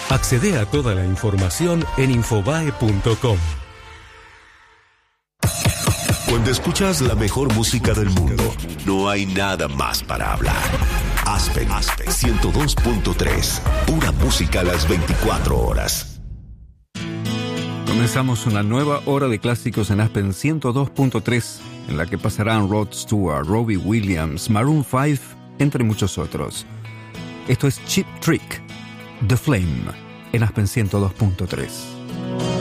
Accede a toda la información en infobae.com. Cuando escuchas la mejor música del mundo, no hay nada más para hablar. Aspen 102.3, pura música a las 24 horas. Comenzamos una nueva hora de clásicos en Aspen 102.3, en la que pasarán Rod Stewart, Robbie Williams, Maroon 5, entre muchos otros. Esto es Cheap Trick, The Flame, en Aspen 102.3.